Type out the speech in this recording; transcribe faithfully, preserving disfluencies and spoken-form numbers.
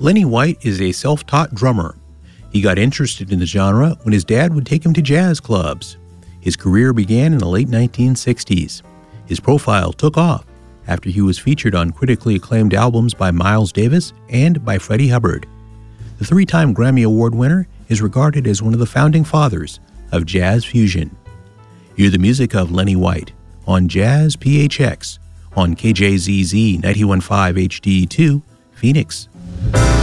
Lenny White is a self-taught drummer. He got interested in the genre when his dad would take him to jazz clubs. His career began in the late nineteen sixties. His profile took off after he was featured on critically acclaimed albums by Miles Davis and by Freddie Hubbard. The three-time Grammy Award winner is regarded as one of the founding fathers of jazz fusion. Hear the music of Lenny White on Jazz P H X on K J Z Z ninety-one point five H D two, Phoenix.